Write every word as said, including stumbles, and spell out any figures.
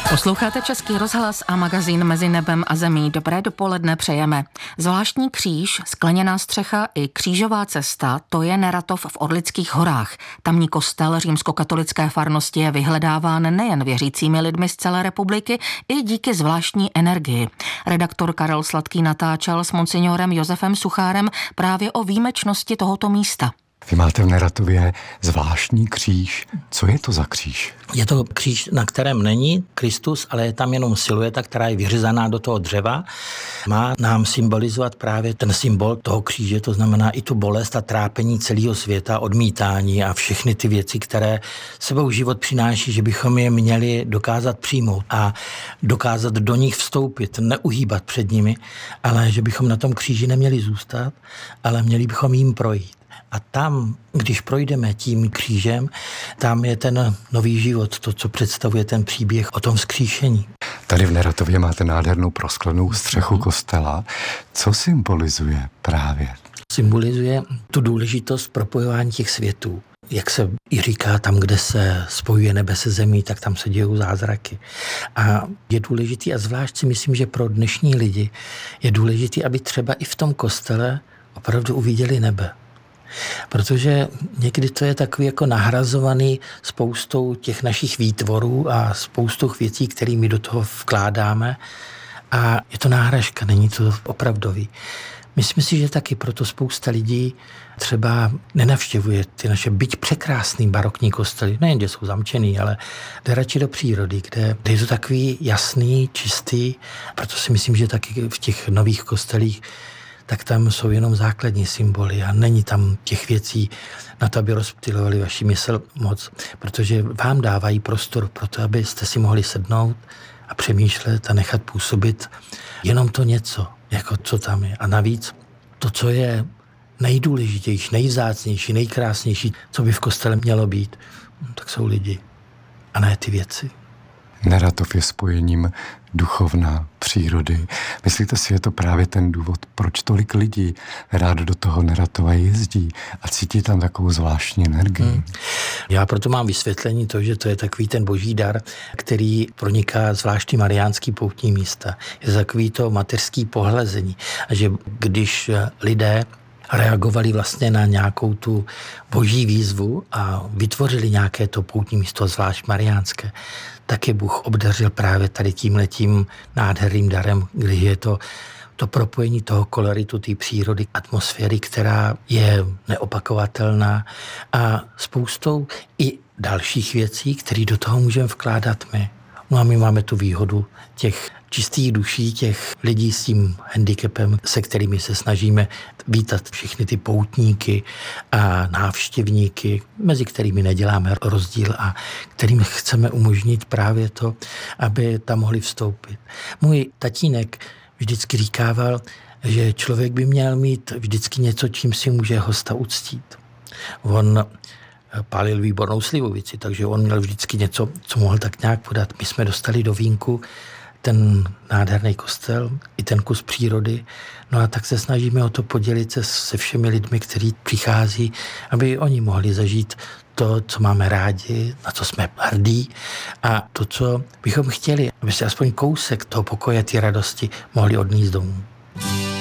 Posloucháte Český rozhlas a magazín Mezi nebem a zemí. Dobré dopoledne přejeme. Zvláštní kříž, skleněná střecha i křížová cesta, to je Neratov v Orlických horách. Tamní kostel římskokatolické farnosti je vyhledáván nejen věřícími lidmi z celé republiky, i díky zvláštní energii. Redaktor Karel Sladký natáčel s monsignorem Josefem Suchárem právě o výjimečnosti tohoto místa. Vy máte v Neratově zvláštní kříž. Co je to za kříž? Je to kříž, na kterém není Kristus, ale je tam jenom silueta, která je vyřezaná do toho dřeva. Má nám symbolizovat právě ten symbol toho kříže, to znamená i tu bolest a trápení celého světa, odmítání a všechny ty věci, které sebou život přináší, že bychom je měli dokázat přijmout a dokázat do nich vstoupit, neuhýbat před nimi, ale že bychom na tom kříži neměli zůstat, ale měli bychom jim projít. A tam, když projdeme tím křížem, tam je ten nový život, to, co představuje ten příběh o tom vzkříšení. Tady v Neratově máte nádhernou prosklenou střechu mm. kostela. Co symbolizuje právě? Symbolizuje tu důležitost propojování těch světů. Jak se i říká, tam, kde se spojuje nebe se zemí, tak tam se dějou zázraky. A je důležitý, a zvlášť si myslím, že pro dnešní lidi je důležitý, aby třeba i v tom kostele opravdu uviděli nebe. Protože někdy to je takový jako nahrazovaný spoustou těch našich výtvorů a spoustou věcí, které my do toho vkládáme. A je to náhražka, není to opravdový. Myslím si, že taky proto spousta lidí třeba nenavštěvuje ty naše byť překrásný barokní kostely. Nejen, že jsou zamčený, ale jde radši do přírody, kde, kde je to takový jasný, čistý. Proto si myslím, že taky v těch nových kostelích tak tam jsou jenom základní symboly a není tam těch věcí na to, aby rozptylovali vaši mysl moc, protože vám dávají prostor pro to, abyste si mohli sednout a přemýšlet a nechat působit jenom to něco, jako co tam je. A navíc to, co je nejdůležitější, nejvzácnější, nejkrásnější, co by v kostele mělo být, tak jsou lidi a ne ty věci. Neratov je spojením duchovna, přírody. Myslíte si, je to právě ten důvod, proč tolik lidí rád do toho Neratova jezdí a cítí tam takovou zvláštní energii? Hmm. Já proto mám vysvětlení to, že to je takový ten boží dar, který proniká zvláštní mariánský poutní místa. Je takový to mateřský pohlezení. A že když lidé reagovali vlastně na nějakou tu boží výzvu a vytvořili nějaké to poutní místo, zvlášť mariánské, tak je Bůh obdařil právě tady tímhletím nádherným darem, kdy je to to propojení toho koloritu, té přírody, atmosféry, která je neopakovatelná a spoustou i dalších věcí, které do toho můžeme vkládat my. No a my máme tu výhodu těch čistých duší, těch lidí s tím handicapem, se kterými se snažíme vítat všechny ty poutníky a návštěvníky, mezi kterými neděláme rozdíl a kterým chceme umožnit právě to, aby tam mohli vstoupit. Můj tatínek vždycky říkával, že člověk by měl mít vždycky něco, čím si může hosta uctít. On pálil výbornou slivovici, takže on měl vždycky něco, co mohl tak nějak podat. My jsme dostali do vínku ten nádherný kostel, i ten kus přírody, no a tak se snažíme o to podělit se se všemi lidmi, kteří přichází, aby oni mohli zažít to, co máme rádi, na co jsme hrdí a to, co bychom chtěli, aby si aspoň kousek toho pokoje, ty radosti mohli odníst domů.